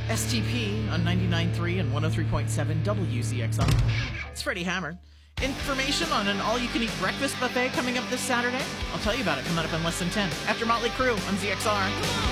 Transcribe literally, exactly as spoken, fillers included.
S T P on ninety-nine point three and one oh three point seven W Z X R. It's Freddie Hammer. Information on an all-you-can-eat breakfast buffet coming up this Saturday? I'll tell you about it coming up in less than ten. After Motley Crue on Z X R.